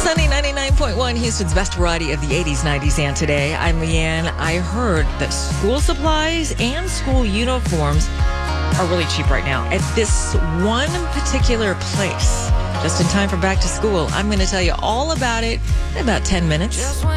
Sunny 99.1, Houston's best variety of the 80s, 90s, and today. I'm Leanne. I heard that school supplies and school uniforms are really cheap right now at this one particular place. Just in time for back to school. I'm going to tell you all about it in about 10 minutes.